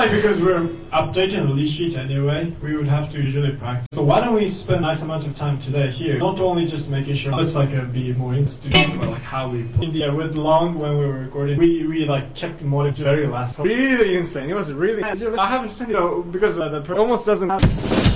like because we're updating the lead sheet anyway, we would have to usually practice. So why don't we spend a nice amount of time today here, not only just making sure it's like be more interesting, but like how we play. Yeah, with Long when we were recording, we like kept motive very last. Really insane. It was really. I haven't seen because the almost doesn't.